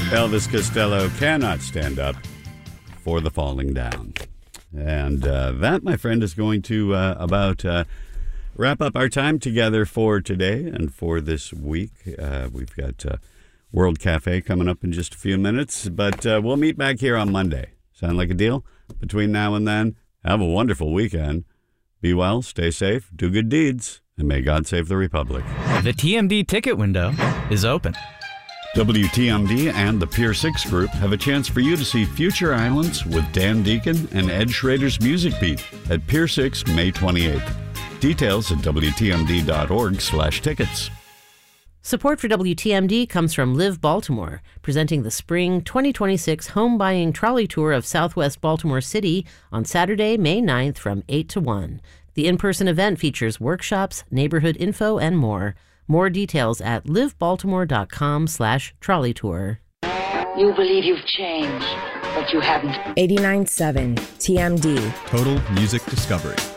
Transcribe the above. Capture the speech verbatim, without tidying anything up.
Elvis Costello cannot stand up for the falling down. And uh, that, my friend, is going to uh, about uh, wrap up our time together for today and for this week. Uh, we've got uh, World Cafe coming up in just a few minutes, but uh, we'll meet back here on Monday. Sound like a deal? Between now and then, have a wonderful weekend. Be well, stay safe, do good deeds, and may God save the Republic. The T M D ticket window is open. W T M D and the Pier six Group have a chance for you to see Future Islands with Dan Deacon and Ed Schrader's Music Beat at Pier six, May twenty-eighth. Details at W T M D dot org slash tickets. Support for W T M D comes from Live Baltimore, presenting the Spring twenty twenty-six Home Buying Trolley Tour of Southwest Baltimore City on Saturday, May ninth from eight to one. The in-person event features workshops, neighborhood info, and more. More details at livebaltimore.com slash trolley tour. You believe you've changed, but you haven't. eighty-nine point seven T M D. Total Music Discovery.